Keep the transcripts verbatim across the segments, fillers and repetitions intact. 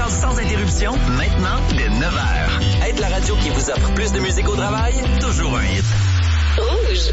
jase sans interruption, maintenant dès neuf heures. Aide la radio qui vous offre plus de musique au travail, toujours un hit. Rouge.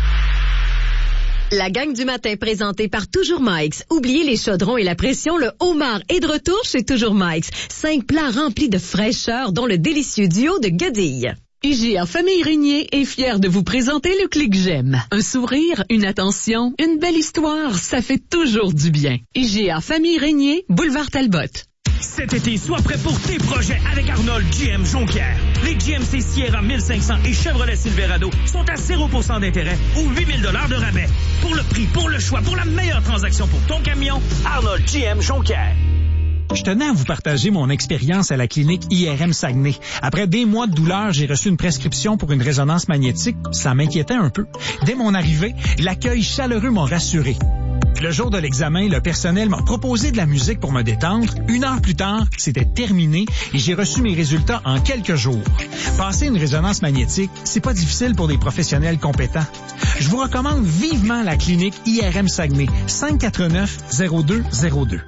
La gang du matin présentée par Toujours Mike's. Oubliez les chaudrons et la pression, le homard est de retour chez Toujours Mike's. Cinq plats remplis de fraîcheur, dont le délicieux duo de guedilles. I G A Famille Régnier est fier de vous présenter le Clic J'aime. Un sourire, une attention, une belle histoire, ça fait toujours du bien. I G A Famille Régnier, boulevard Talbot. Cet été, sois prêt pour tes projets avec Arnold G M Jonquière. Les G M C Sierra mille cinq cents et Chevrolet Silverado sont à zéro pour cent d'intérêt ou huit mille dollars de rabais. Pour le prix, pour le choix, pour la meilleure transaction pour ton camion, Arnold G M Jonquière. Je tenais à vous partager mon expérience à la clinique I R M Saguenay. Après des mois de douleur, j'ai reçu une prescription pour une résonance magnétique. Ça m'inquiétait un peu. Dès mon arrivée, l'accueil chaleureux m'a rassuré. Le jour de l'examen, le personnel m'a proposé de la musique pour me détendre. Une heure plus tard, c'était terminé et j'ai reçu mes résultats en quelques jours. Passer une résonance magnétique, c'est pas difficile pour des professionnels compétents. Je vous recommande vivement la clinique I R M Saguenay, cinq cent quatre-vingt-neuf zéro deux zéro deux.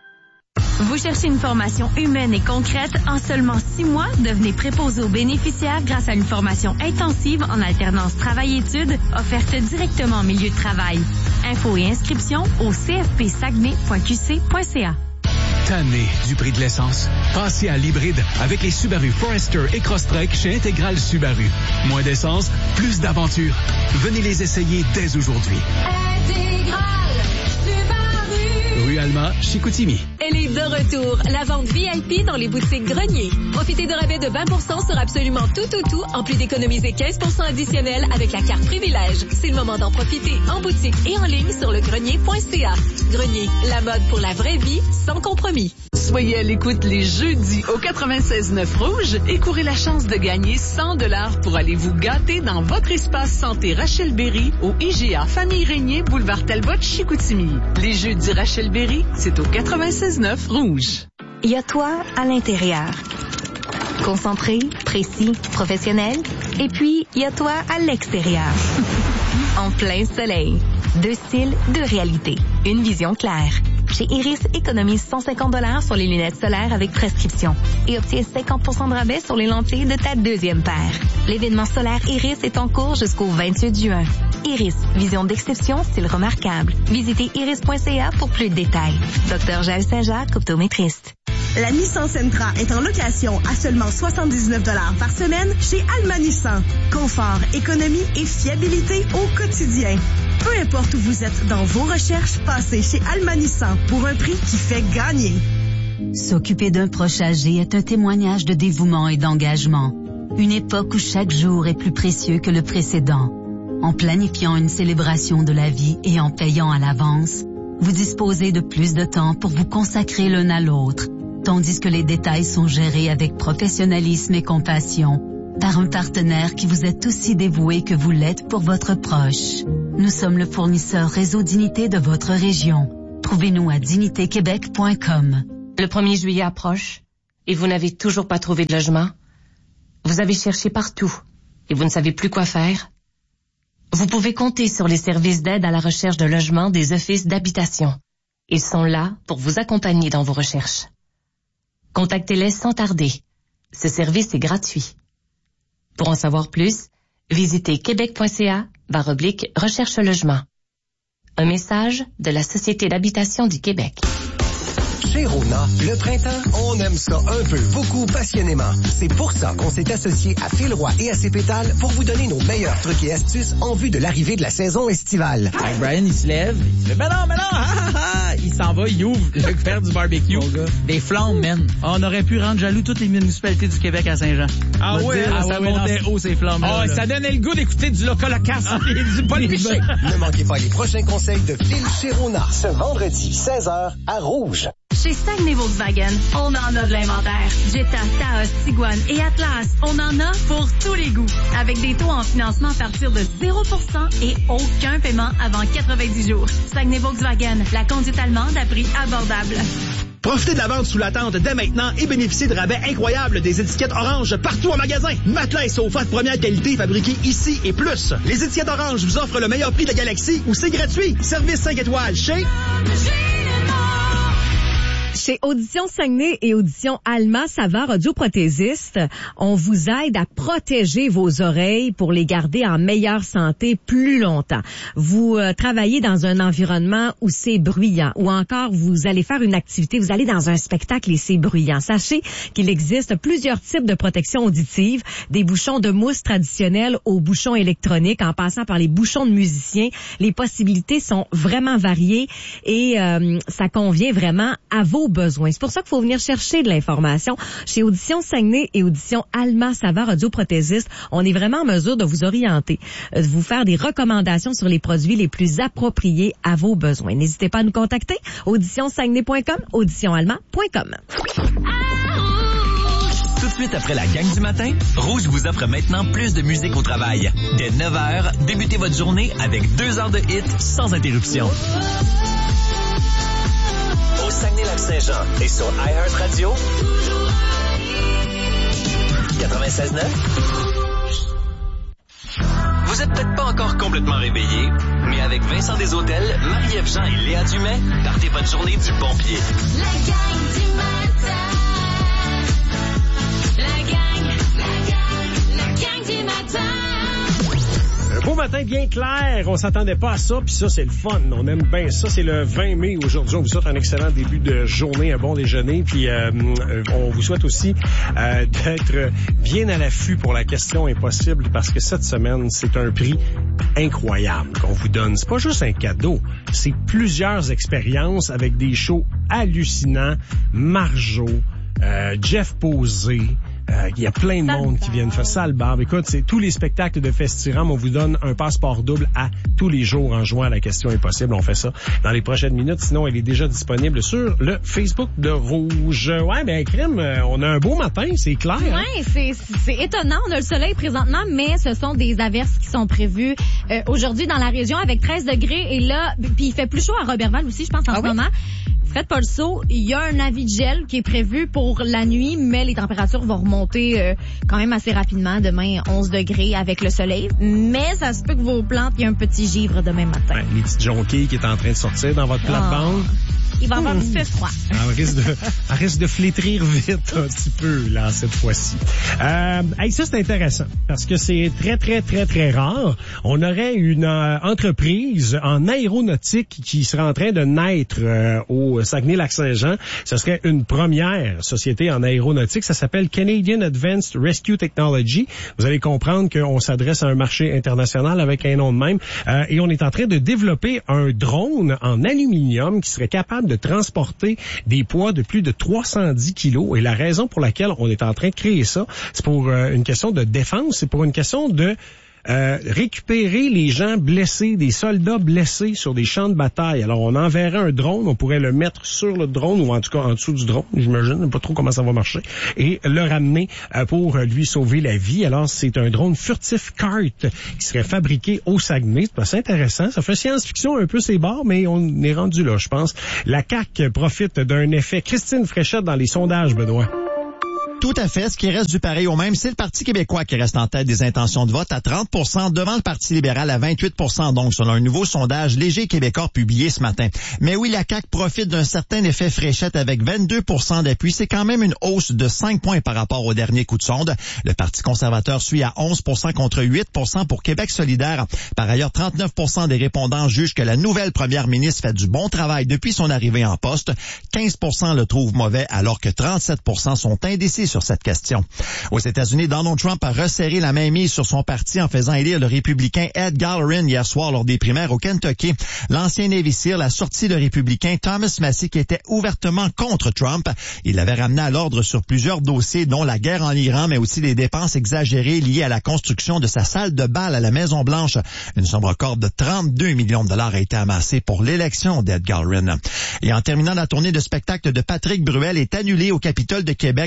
Vous cherchez une formation humaine et concrète? En seulement six mois, devenez préposé aux bénéficiaires grâce à une formation intensive en alternance travail-études offerte directement en milieu de travail. Infos et inscriptions au c f p saguenay point q c point c a. Tanné du prix de l'essence? Passez à l'hybride avec les Subaru Forester et Crosstrek chez Intégral Subaru. Moins d'essence, plus d'aventure. Venez les essayer dès aujourd'hui. Intégral Subaru. Rue Alma, Chicoutimi. Elle est de retour. La vente V I P dans les boutiques Grenier. Profitez de rabais de vingt pour cent sur absolument tout, tout, tout, en plus d'économiser quinze pour cent additionnel avec la carte privilège. C'est le moment d'en profiter en boutique et en ligne sur le grenier point c a. Grenier, la mode pour la vraie vie, sans compromis. Soyez à l'écoute les jeudis au quatre-vingt-seize neuf Rouge et courez la chance de gagner cent dollars pour aller vous gâter dans votre espace santé Rachel Berry au I G A Famille Régnier, boulevard Talbot, Chicoutimi. Les jeudis Rachel Berry, c'est au quatre-vingt-seize neuf Rouge. Il y a toi à l'intérieur. Concentré, précis, professionnel. Et puis, il y a toi à l'extérieur. En plein soleil. Deux styles, deux réalités. Une vision claire. Chez Iris, économise cent cinquante dollars sur les lunettes solaires avec prescription et obtiens cinquante pour cent de rabais sur les lentilles de ta deuxième paire. L'événement solaire Iris est en cours jusqu'au vingt-huit juin. Iris, vision d'exception, style remarquable. Visitez iris point c a pour plus de détails. Docteur Jaël Saint-Jacques, optométriste. La Nissan Sentra est en location à seulement soixante-dix-neuf dollars par semaine chez Alma Nissan. Confort, économie et fiabilité au quotidien. Peu importe où vous êtes dans vos recherches, passez chez Alma Nissan pour un prix qui fait gagner. S'occuper d'un proche âgé est un témoignage de dévouement et d'engagement. Une époque où chaque jour est plus précieux que le précédent. En planifiant une célébration de la vie et en payant à l'avance, vous disposez de plus de temps pour vous consacrer l'un à l'autre, tandis que les détails sont gérés avec professionnalisme et compassion par un partenaire qui vous est aussi dévoué que vous l'êtes pour votre proche. Nous sommes le fournisseur Réseau Dignité de votre région. Trouvez-nous à dignité québec point com. Le premier juillet approche et vous n'avez toujours pas trouvé de logement? Vous avez cherché partout et vous ne savez plus quoi faire? Vous pouvez compter sur les services d'aide à la recherche de logement des offices d'habitation. Ils sont là pour vous accompagner dans vos recherches. Contactez-les sans tarder. Ce service est gratuit. Pour en savoir plus, visitez québec point c a barre oblique recherche logement. Un message de la Société d'habitation du Québec. Chez Rona, le printemps, on aime ça un peu, beaucoup, passionnément. C'est pour ça qu'on s'est associé à Phil Roy et à ses pétales pour vous donner nos meilleurs trucs et astuces en vue de l'arrivée de la saison estivale. Hey, Brian, il se lève, il se fait, ben non, ben non, ah, ah, ah. Il s'en va, il ouvre le faire du barbecue. Des flammes, man. On aurait pu rendre jaloux toutes les municipalités du Québec à Saint-Jean. Ah ouais, dire, ah ça ouais, montait non, haut ces flammes. Ah, ça donnait le goût d'écouter du Locolocasse ah, et du Polypiché. Ne manquez pas les prochains conseils de Phil chez Rona, ce vendredi, seize heures, à Rouge. Chez Saguenay Volkswagen, on en a de l'inventaire. Jetta, Taos, Tiguan et Atlas, on en a pour tous les goûts. Avec des taux en financement à partir de zéro pour cent et aucun paiement avant quatre-vingt-dix jours. Saguenay Volkswagen, la conduite allemande à prix abordable. Profitez de la vente sous la tente dès maintenant et bénéficiez de rabais incroyables des étiquettes orange partout en magasin. Matelas et sofas de première qualité fabriqués ici et plus. Les étiquettes orange vous offrent le meilleur prix de la galaxie ou c'est gratuit. Service cinq étoiles chez... Chez Audition Saguenay et Audition Alma Savard audioprothésiste, on vous aide à protéger vos oreilles pour les garder en meilleure santé plus longtemps. Vous euh, travaillez dans un environnement où c'est bruyant, ou encore vous allez faire une activité, vous allez dans un spectacle et c'est bruyant. Sachez qu'il existe plusieurs types de protection auditive, des bouchons de mousse traditionnels aux bouchons électroniques, en passant par les bouchons de musiciens. Les possibilités sont vraiment variées et euh, ça convient vraiment à vos besoins. C'est pour ça qu'il faut venir chercher de l'information. Chez Audition Saguenay et Audition Alma Savard audioprothésiste, on est vraiment en mesure de vous orienter, de vous faire des recommandations sur les produits les plus appropriés à vos besoins. N'hésitez pas à nous contacter. audition saguenay point com, audition allemand point com. Tout de suite après la gang du matin, Rouge vous offre maintenant plus de musique au travail. Dès neuf heures, débutez votre journée avec deux heures de hits sans interruption. Au Saguenay-Lac-Saint-Jean et sur iHeartRadio, quatre-vingt-seize neuf. Vous êtes peut-être pas encore complètement réveillé, mais avec Vincent Deshôtels, Marie-Ève Jean et Léa Dumais, partez votre journée du bon pied. La gang du matin. La gang, la gang, la gang du matin. Un beau matin bien clair, on s'attendait pas à ça, puis ça c'est le fun, on aime bien ça. C'est le vingt mai aujourd'hui, on vous souhaite un excellent début de journée, un bon déjeuner, puis euh, on vous souhaite aussi euh, d'être bien à l'affût pour la question impossible, parce que cette semaine c'est un prix incroyable qu'on vous donne. C'est pas juste un cadeau, c'est plusieurs expériences avec des shows hallucinants. Marjo, euh, Jeff Posé. Euh, il y a plein de monde qui viennent faire ça, le bar. Écoute, c'est tous les spectacles de Festiram. On vous donne un passeport double à tous les jours en jouant à la question impossible. On fait ça dans les prochaines minutes. Sinon, elle est déjà disponible sur le Facebook de Rouge. Ouais, ben, crème, on a un beau matin, c'est clair. Ouais, hein? c'est, c'est étonnant. On a le soleil présentement, mais ce sont des averses qui sont prévues euh, aujourd'hui dans la région avec treize degrés. Et là, puis il fait plus chaud à Robertval aussi, je pense, en ah ce oui? moment. Faites pas le saut. Il y a un avis de gel qui est prévu pour la nuit, mais les températures vont remonter euh, quand même assez rapidement. Demain, onze degrés avec le soleil. Mais ça se peut que vos plantes, il y a un petit givre demain matin. Ouais, les petites jonquilles qui est en train de sortir dans votre plate-bande. Oh. Il va avoir un petit peu froid. Elle risque de, elle risque de flétrir vite un petit peu, là, cette fois-ci. Euh, hey, ça, c'est intéressant, parce que c'est très, très, très, très rare. On aurait une euh, entreprise en aéronautique qui serait en train de naître euh, au Saguenay-Lac-Saint-Jean. Ce serait une première société en aéronautique. Ça s'appelle Canadian Advanced Rescue Technology. Vous allez comprendre qu'on s'adresse à un marché international avec un nom de même. Euh, et on est en train de développer un drone en aluminium qui serait capable de transporter des poids de plus de trois cent dix kilos. Et la raison pour laquelle on est en train de créer ça, c'est pour euh, une question de défense, c'est pour une question de euh, récupérer les gens blessés, des soldats blessés sur des champs de bataille. Alors, on enverrait un drone, on pourrait le mettre sur le drone, ou en tout cas en dessous du drone, j'imagine, pas trop comment ça va marcher, et le ramener euh, pour lui sauver la vie. Alors, c'est un drone furtif cart qui serait fabriqué au Saguenay. C'est assez intéressant. Ça fait science-fiction un peu ses bords, mais on est rendu là, je pense. La C A Q profite d'un effet Christine Fréchette dans les sondages, Benoît. Tout à fait. Ce qui reste du pareil au même, c'est le Parti québécois qui reste en tête des intentions de vote à trente pour cent devant le Parti libéral à vingt-huit pour cent, donc selon un nouveau sondage Léger Québécois publié ce matin. Mais oui, la C A Q profite d'un certain effet Fréchette avec vingt-deux pour cent d'appui. C'est quand même une hausse de cinq points par rapport au dernier coup de sonde. Le Parti conservateur suit à onze pour cent contre huit pour cent pour Québec solidaire. Par ailleurs, trente-neuf pour cent des répondants jugent que la nouvelle première ministre fait du bon travail depuis son arrivée en poste. quinze pour cent le trouvent mauvais alors que trente-sept pour cent sont indécis sur cette question. Aux États-Unis, Donald Trump a resserré la mainmise sur son parti en faisant élire le républicain Ed Gallerin hier soir lors des primaires au Kentucky. L'ancien Navy SEAL a sorti le républicain Thomas Massie qui était ouvertement contre Trump. Il l'avait ramené à l'ordre sur plusieurs dossiers dont la guerre en Iran, mais aussi des dépenses exagérées liées à la construction de sa salle de bal à la Maison-Blanche. Une somme record de trente-deux millions de dollars a été amassée pour l'élection d'Ed Gallerin. Et en terminant, la tournée de spectacle de Patrick Bruel est annulée au Capitole de Québec dans la foulée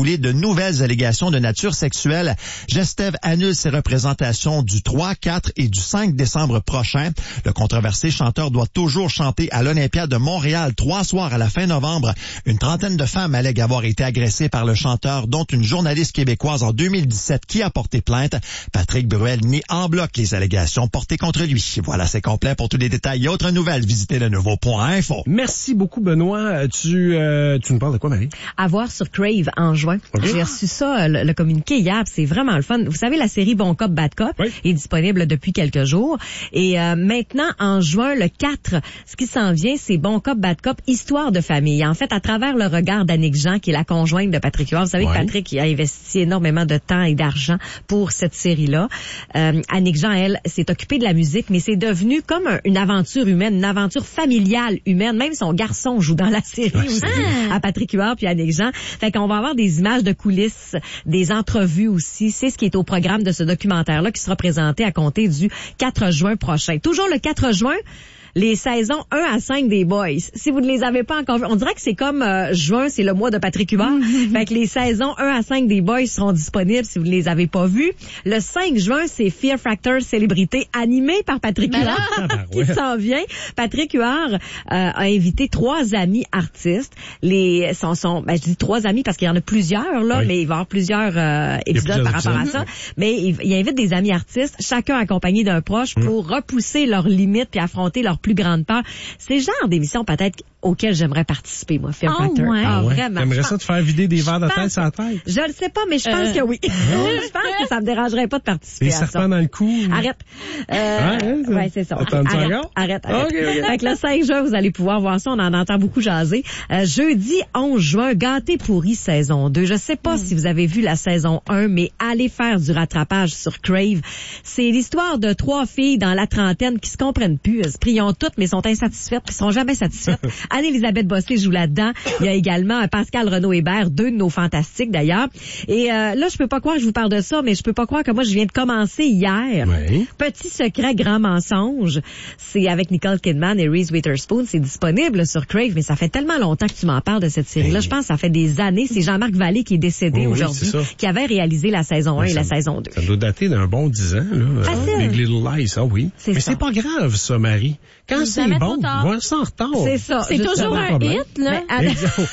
découlé de nouvelles allégations de nature sexuelle. Gestev annule ses représentations du trois, quatre et du cinq décembre prochain. Le controversé chanteur doit toujours chanter à l'Olympiade de Montréal trois soirs à la fin novembre. Une trentaine de femmes allèguent avoir été agressées par le chanteur, dont une journaliste québécoise en deux mille dix-sept qui a porté plainte. Patrick Bruel nie en bloc les allégations portées contre lui. Voilà, c'est complet. Pour tous les détails et autres nouvelles, visitez le nouveau point info. Merci beaucoup, Benoît. Tu, euh, tu nous parles de quoi, Marie? À voir sur Crave en juin. Okay. J'ai reçu ça, le, le communiqué hier, c'est vraiment le fun. Vous savez, la série Bon Cop, Bad Cop oui. est disponible depuis quelques jours. Et euh, maintenant, en juin, le quatre, ce qui s'en vient, c'est Bon Cop, Bad Cop, Histoire de famille. En fait, à travers le regard d'Annick Jean, qui est la conjointe de Patrick Huard. Vous savez oui. que Patrick il a investi énormément de temps et d'argent pour cette série-là. Euh, Annick Jean, elle, s'est occupée de la musique, mais c'est devenu comme un, une aventure humaine, une aventure familiale humaine. Même son garçon joue dans la série ah, aussi, ah. à Patrick Huard puis Annick Jean. Fait qu'on va avoir des images de coulisses, des entrevues aussi. C'est ce qui est au programme de ce documentaire-là qui sera présenté à compter du quatre juin prochain. Toujours le quatre juin, les saisons un à cinq des Boys. Si vous ne les avez pas encore vues, on dirait que c'est comme euh, juin, c'est le mois de Patrick Huard. Mm-hmm. Fait que les saisons un à cinq des Boys seront disponibles si vous ne les avez pas vues. Le cinq juin, c'est Fear Factor Célébrité animé par Patrick ben Huard ah, ben qui ouais. s'en vient. Patrick Huard euh, a invité trois amis artistes. Les sont sont ben je dis trois amis parce qu'il y en a plusieurs là, oui. mais il va y avoir plusieurs euh, épisodes par rapport épisodes. à ça. Mais il, il invite des amis artistes, chacun accompagné d'un proche mm. pour repousser leurs limites puis affronter leurs plus grande peur. C'est le genre d'émission peut-être auquel j'aimerais participer, moi, Fear Factor. Oh, ouais. Ah, ouais. vraiment. T'aimerais ça te faire vider des verres de tête sur la tête? Je le sais pas, mais je pense euh... que oui. Je pense que ça me dérangerait pas de participer des à ça. Des serpents dans le cou? Arrête. Euh, ah, ouais, ouais, c'est ça. Attends, arrête, arrête, arrête. Okay, okay. Fait que le cinq juin, vous allez pouvoir voir ça. On en entend beaucoup jaser. Euh, jeudi onze juin, Gâté pourri saison deux. Je sais pas mm. si vous avez vu la saison un, mais allez faire du rattrapage sur Crave. C'est l'histoire de trois filles dans la trentaine qui se comprennent plus. Elles se prient toutes, mais sont insatisfaites, puis sont jamais satisfaites. Anne-Élisabeth Bossé joue là-dedans. Il y a également Pascal Renaud-Hébert, deux de nos fantastiques d'ailleurs. Et euh, là, je peux pas croire que je vous parle de ça, mais je peux pas croire que moi, je viens de commencer hier. Oui. Petit secret, grand mensonge. C'est avec Nicole Kidman et Reese Witherspoon. C'est disponible sur Crave, mais ça fait tellement longtemps que tu m'en parles de cette série-là. Oui. Je pense que ça fait des années. C'est Jean-Marc Vallée qui est décédé oui, aujourd'hui, oui, qui avait réalisé la saison un oui, et la ça, saison deux. Ça doit dater d'un bon dix ans. Là. Facile. Big Little Lies, ah oui. C'est mais ça. c'est pas grave, ça, Marie. Quand c'est bon, voir ça en retard. C'est ça. C'est toujours un hit, là. Mais,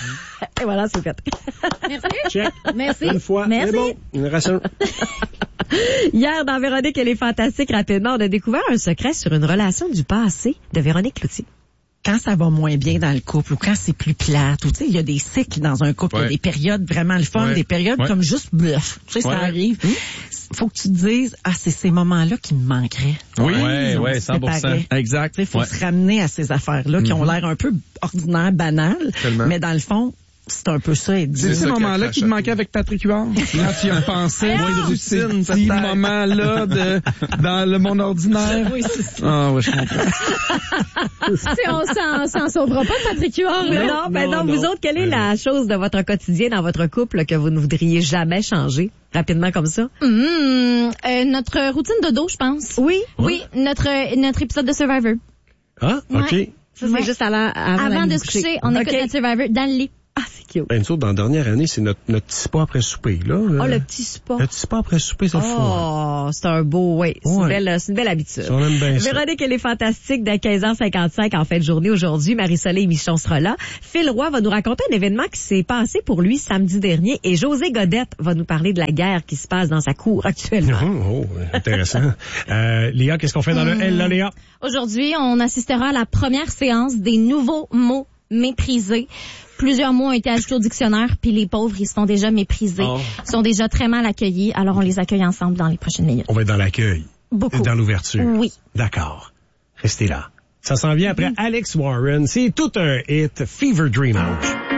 et voilà, c'est fait. Merci. Check. Merci. Une fois. Merci. C'est bon. Une ration. Hier, dans Véronique, elle est fantastique, rapidement, on a découvert un secret sur une relation du passé de Véronique Cloutier. Quand ça va moins bien dans le couple ou quand c'est plus plate, ou tu sais, il y a des cycles dans un couple, il ouais. y a des périodes vraiment le fun, ouais. des périodes ouais. comme juste bluff. Tu sais, ouais. ça arrive. Mmh. Faut que tu te dises, ah, c'est ces moments-là qui me manqueraient. Oui, oui, oui, cent pour cent. Exact. Il faut ouais. se ramener à ces affaires-là qui mmh. ont l'air un peu ordinaires, banales, Tellement. mais dans le fond, c'est un peu ça. Et c'est ces moments-là qui te manquaient avec Patrick Huard. Quand tu y as pensé, moins de routine, ces petits moments-là de, dans le monde ordinaire. Oui, c'est ça. Ah, oui, je comprends. on s'en sauvera pas de Patrick Huard. Non, non, ben non, non, vous autres, quelle est la chose de votre quotidien dans votre couple que vous ne voudriez jamais changer? Rapidement comme ça. Mmh, euh, notre routine de dos, je pense. Oui? Oui, notre, notre épisode de Survivor. Ah, OK. Ouais. Ça, c'est ouais. juste à la, avant, avant de se coucher. On écoute okay. notre Survivor dans le lit. Ah, c'est cute. Ben, nous autres, dans la dernière année, c'est notre, notre petit spa après souper, là. Oh, le petit spa. Le petit spa après souper, c'est le fun. Oh, c'est un beau, oui. C'est, ouais. une belle, c'est une belle habitude. On aime bien ça. Véronique, elle est fantastique dès quinze heures cinquante-cinq en fin de journée aujourd'hui. Marie-Soleil Michon sera là. Phil Roy va nous raconter un événement qui s'est passé pour lui samedi dernier et José Godette va nous parler de la guerre qui se passe dans sa cour actuellement. Oh, oh intéressant. euh, Léa, qu'est-ce qu'on fait dans le L, là, Léa? Aujourd'hui, on assistera à la première séance des nouveaux mots maîtrisés. Plusieurs mots ont été ajoutés au dictionnaire, puis les pauvres, ils se font déjà méprisés, oh. ils sont déjà très mal accueillis, alors on les accueille ensemble dans les prochaines minutes. On va être dans l'accueil. Beaucoup. Dans l'ouverture. Oui. D'accord. Restez là. Ça s'en vient après mm-hmm. Alex Warren. C'est tout un hit, Fever Dream Out.